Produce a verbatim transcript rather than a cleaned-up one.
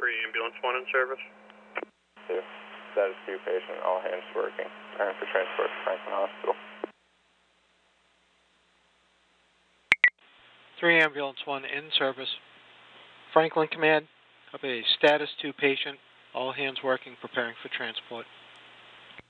three, ambulance one in service. Two. Status two patient, all hands working. Preparing for transport to Franklin Hospital. three, ambulance one in service. Franklin Command, copy, status two patient, all hands working, preparing for transport.